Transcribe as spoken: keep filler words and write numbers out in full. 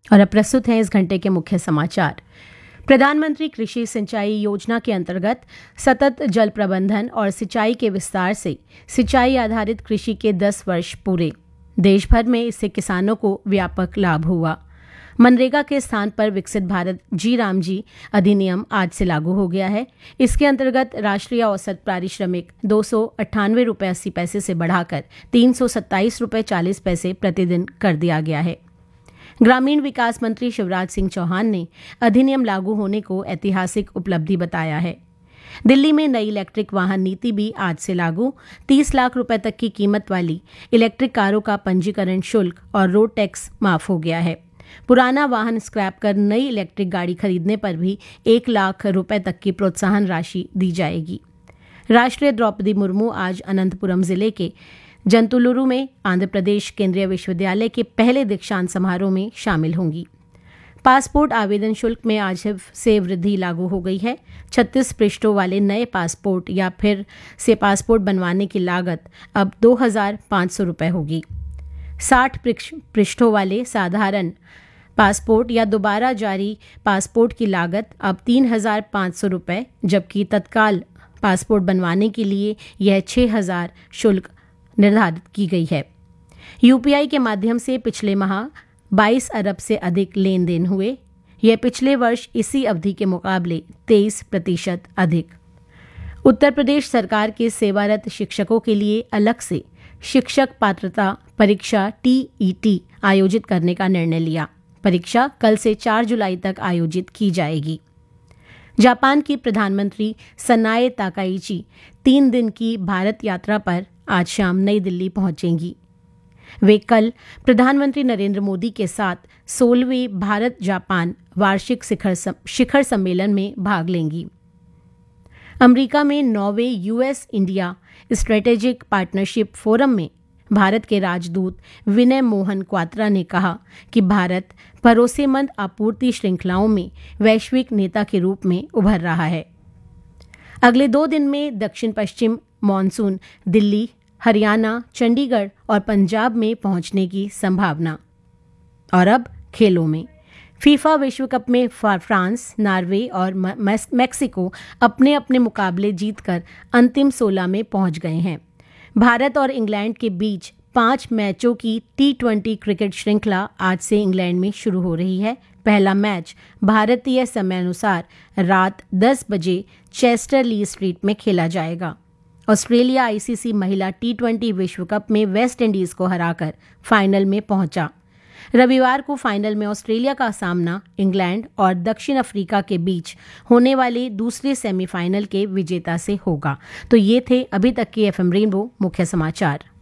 और अब प्रस्तुत है इस घंटे के मुख्य समाचार। प्रधानमंत्री कृषि सिंचाई योजना के अंतर्गत सतत जल प्रबंधन और सिंचाई के विस्तार से सिंचाई आधारित कृषि के दस वर्ष पूरे। देश भर में इससे किसानों को व्यापक लाभ हुआ। मनरेगा के स्थान पर विकसित भारत जी राम जी अधिनियम आज से लागू हो गया है। इसके अंतर्गत राष्ट्रीय औसत पारिश्रमिक दो सौ अट्ठानवे रुपये अस्सी पैसे से बढ़ाकर तीन सौ सत्ताईस रुपये चालीस पैसे प्रतिदिन कर दिया गया है। ग्रामीण विकास मंत्री शिवराज सिंह चौहान ने अधिनियम लागू होने को ऐतिहासिक उपलब्धि बताया है। दिल्ली में नई इलेक्ट्रिक वाहन नीति भी आज से लागू। तीस लाख रुपए तक की कीमत वाली इलेक्ट्रिक कारों का पंजीकरण शुल्क और रोड टैक्स माफ हो गया है। पुराना वाहन स्क्रैप कर नई इलेक्ट्रिक गाड़ी खरीदने पर भी एक लाख रुपए तक की प्रोत्साहन राशि दी जाएगी। राष्ट्रीय द्रौपदी मुर्मू आज अनंतपुरम जिले के जंतुलुरु में आंध्र प्रदेश केंद्रीय विश्वविद्यालय के पहले दीक्षांत समारोह में शामिल होंगी। पासपोर्ट आवेदन शुल्क में आज से वृद्धि लागू हो गई है। छत्तीस पृष्ठों वाले नए पासपोर्ट या फिर से पासपोर्ट बनवाने की लागत अब दो हजार पाँच सौ रुपये होगी। साठ पृष्ठों वाले साधारण पासपोर्ट या दोबारा जारी पासपोर्ट की लागत अब तीन हजार पाँच सौ रुपये, जबकि तत्काल पासपोर्ट बनवाने के लिए यह छः हजार शुल्क निर्धारित की गई है। यूपीआई के माध्यम से पिछले माह बाईस अरब से अधिक लेन देन हुए। यह पिछले वर्ष इसी अवधि के मुकाबले तेईस प्रतिशत अधिक। उत्तर प्रदेश सरकार के सेवारत शिक्षकों के लिए अलग से शिक्षक पात्रता परीक्षा टी ई टी आयोजित करने का निर्णय लिया। परीक्षा कल से चार जुलाई तक आयोजित की जाएगी। जापान की प्रधानमंत्री सनाए ताकाइची तीन दिन की भारत यात्रा पर आज शाम नई दिल्ली पहुंचेंगी। वे कल प्रधानमंत्री नरेंद्र मोदी के साथ सोलहवें भारत जापान वार्षिक शिखर शिखर सम्मेलन में भाग लेंगी। अमेरिका में नौवें US India strategic partnership forum में भारत के राजदूत विनय मोहन क्वात्रा ने कहा कि भारत भरोसेमंद आपूर्ति श्रृंखलाओं में वैश्विक नेता के रूप में उभर रहा है। अगले दो दिन में दक्षिण पश्चिम मॉनसून दिल्ली, हरियाणा, चंडीगढ़ और पंजाब में पहुंचने की संभावना। और अब खेलों में फीफा विश्व कप में फ्रांस, नॉर्वे और मैक्सिको अपने अपने मुकाबले जीतकर अंतिम सोलह में पहुंच गए हैं। भारत और इंग्लैंड के बीच पांच मैचों की टी ट्वेंटी क्रिकेट श्रृंखला आज से इंग्लैंड में शुरू हो रही है। पहला मैच भारतीय समयानुसार रात दस बजे चेस्टर ली स्ट्रीट में खेला जाएगा। ऑस्ट्रेलिया आईसीसी महिला टी ट्वेंटी विश्व कप में वेस्ट इंडीज को हराकर फाइनल में पहुंचा। रविवार को फाइनल में ऑस्ट्रेलिया का सामना इंग्लैंड और दक्षिण अफ्रीका के बीच होने वाले दूसरे सेमीफाइनल के विजेता से होगा। तो ये थे अभी तक के एफएम रेनबो मुख्य समाचार।